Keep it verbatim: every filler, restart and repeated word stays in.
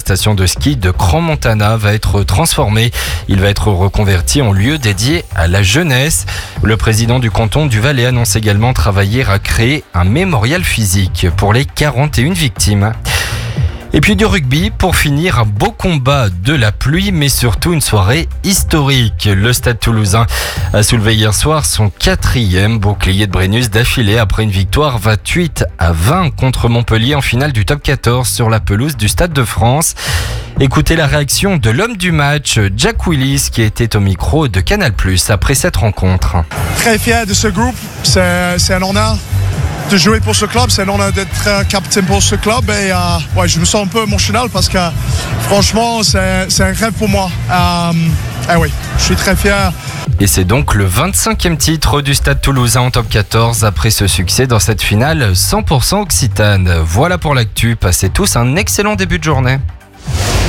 station de ski de Crans-Montana va être transformé. Il va être reconverti en lieu dédié à la jeunesse. Le président du canton du Valais annonce également travailler à créer un mémorial physique pour les quarante et une victimes. Et puis du rugby, pour finir, un beau combat de la pluie, mais surtout une soirée historique. Le Stade Toulousain a soulevé hier soir son quatrième bouclier de Brennus d'affilée après une victoire vingt-huit à vingt contre Montpellier en finale du top quatorze sur la pelouse du Stade de France. Écoutez la réaction de l'homme du match, Jack Willis, qui était au micro de Canal plus, après cette rencontre. Très fier de ce groupe, c'est, c'est un honneur de jouer pour ce club, c'est un honneur d'être capitaine pour ce club et euh, ouais, je me sens un peu émotionnel parce que franchement c'est, c'est un rêve pour moi. Euh, et oui, je suis très fier. Et c'est donc le vingt-cinquième titre du Stade Toulousain en top quatorze après ce succès dans cette finale cent pour cent occitane. Voilà pour l'actu, passez tous un excellent début de journée.